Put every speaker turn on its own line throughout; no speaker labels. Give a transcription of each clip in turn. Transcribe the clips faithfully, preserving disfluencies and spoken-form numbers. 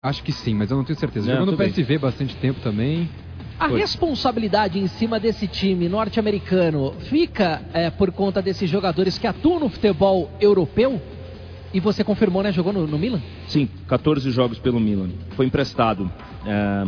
Acho que sim, mas eu não tenho certeza.
Não,
Jogou no
tudo
P
bem.
S V bastante tempo também.
A
Foi.
responsabilidade em cima desse time norte-americano fica é, por conta desses jogadores que atuam no futebol europeu? E você confirmou, né? Jogou no, no Milan?
Sim, quatorze jogos pelo Milan. Foi emprestado. É,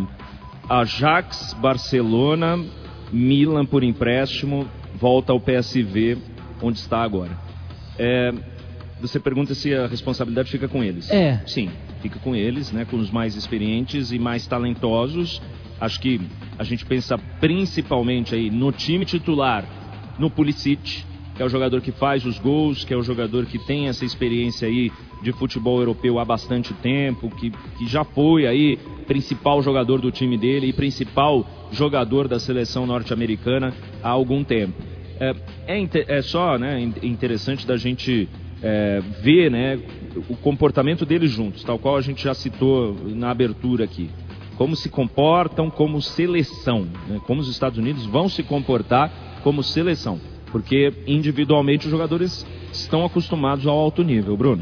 Ajax, Barcelona, Milan por empréstimo, volta ao P S V, onde está agora. É, você pergunta se a responsabilidade fica com eles.
É.
Sim, fica com eles, né? Com os mais experientes e mais talentosos. Acho que a gente pensa principalmente aí no time titular, no Pulisic, que é o jogador que faz os gols, que é o jogador que tem essa experiência aí de futebol europeu há bastante tempo, que, que já foi aí principal jogador do time dele e principal jogador da seleção norte-americana há algum tempo. É, é, é só, né, interessante da gente é, ver, né, o comportamento deles juntos, tal qual a gente já citou na abertura aqui. Como se comportam como seleção, né, como os Estados Unidos vão se comportar como seleção. Porque individualmente os jogadores estão acostumados ao alto nível, Bruno.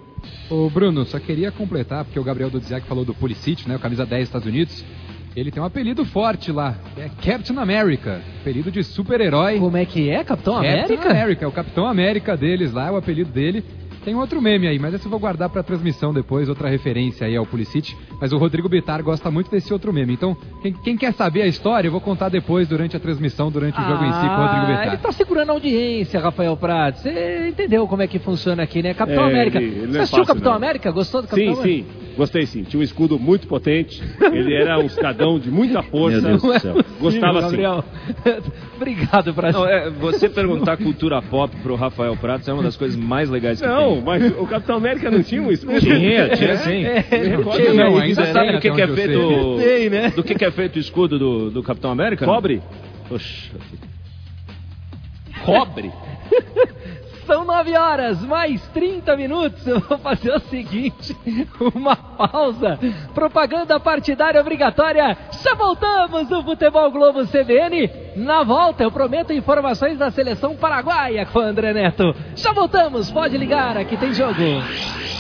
Ô Bruno, só queria completar, porque o Gabriel Dudziak falou do Pulisic, né, o camisa dez dos Estados Unidos. Ele tem um apelido forte lá, que é Captain America, apelido de super-herói.
Como é que é? Capitão América?
Captain America, é o Capitão América deles lá, é o apelido dele. Tem outro meme aí, mas esse eu vou guardar pra transmissão depois, outra referência aí ao Pulisic. Mas o Rodrigo Bittar gosta muito desse outro meme. Então, quem, quem quer saber a história, eu vou contar depois, durante a transmissão, durante o jogo em si, com o Rodrigo Bittar.
Ele tá segurando a audiência, Rafael Prats. Você entendeu como é que funciona aqui, né? Capitão
É,
América.
ele- ele não
Você
é
assistiu o
fácil,
Capitão
não.
América? Gostou do Capitão
Sim,
América?
sim. Gostei, sim. Tinha um escudo muito potente. Ele era um cidadão de muita força.
Meu Deus do céu.
Gostava sim.
Gabriel. Obrigado, Prats.
Não, é, você perguntar cultura pop pro Rafael Prats é uma das coisas mais legais que
Não,
tem.
mas o Capitão América não tinha um escudo?
Tinha, tinha sim.
Me recordo
Tinha,
bem.
não,
E
ainda
você sabe
tem,
do que,
até
que é
onde eu sei.
feito
Tem, né?
do que, que é feito o escudo do, do Capitão América?
Cobre?
Poxa. Cobre?
São nove horas, mais trinta minutos. Eu vou fazer o seguinte, uma pausa. Propaganda partidária obrigatória. Já voltamos no Futebol Globo C B N. Na volta, eu prometo informações da seleção paraguaia com o André Neto. Já voltamos, pode ligar, aqui tem jogo.